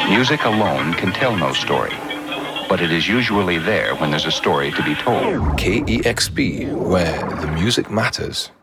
Music alone can tell no story, but it is usually there when there's a story to be told. KEXP, where the music matters.